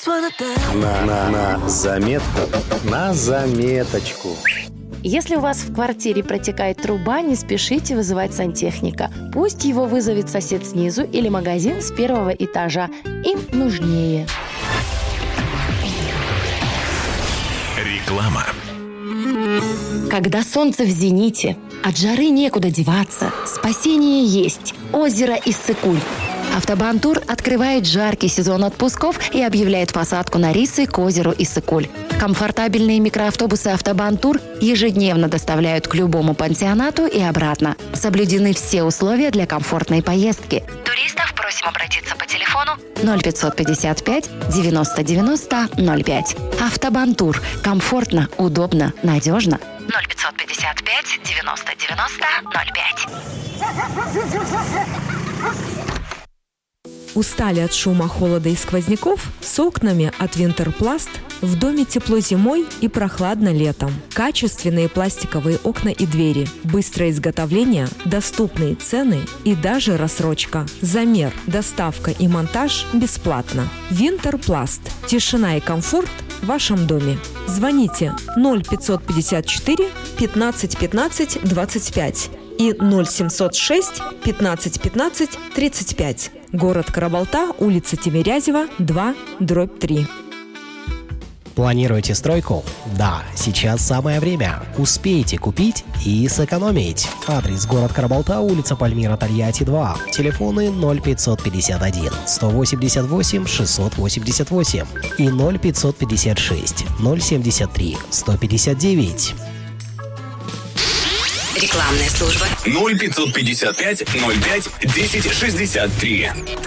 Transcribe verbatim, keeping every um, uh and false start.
На, на, на заметку, на заметочку. Если у вас в квартире протекает труба, не спешите вызывать сантехника. Пусть его вызовет сосед снизу или магазин с первого этажа. Им нужнее. Реклама. Когда солнце в зените, от жары некуда деваться, спасение есть. Озеро Иссык-Куль. Автобан-тур открывает жаркий сезон отпусков и объявляет посадку на рейсы к озеру Иссык-Куль. Комфортабельные микроавтобусы «Автобан-тур» ежедневно доставляют к любому пансионату и обратно. Соблюдены все условия для комфортной поездки. Туристов просим обратиться по телефону ноль пятьсот пятьдесят пять девяносто девяносто ноль пять. «Автобан-тур». Комфортно, удобно, надежно. ноль пятьсот пятьдесят пять девяносто девяносто ноль пять. Устали от шума, холода и сквозняков? С окнами от Винтерпласт в доме тепло зимой и прохладно летом. Качественные пластиковые окна и двери, быстрое изготовление, доступные цены и даже рассрочка. Замер, доставка и монтаж бесплатно. Винтерпласт. Тишина и комфорт в вашем доме. Звоните ноль пятьсот пятьдесят четыре пятнадцать пятнадцать двадцать пять и ноль семьсот шесть пятнадцать пятнадцать тридцать пять. Город Карабалта, улица Тимирязева, два, дробь три. Планируете стройку? Да, сейчас самое время. Успейте купить и сэкономить. Адрес: город Карабалта, улица Пальмира Тольятти, два. Телефоны ноль пятьсот пятьдесят один сто восемьдесят восемь шестьсот восемьдесят восемь и ноль пятьсот пятьдесят шесть ноль семьдесят три сто пятьдесят девять. Рекламная служба. ноль пятьсот пятьдесят пять ноль пять десять шестьдесят три.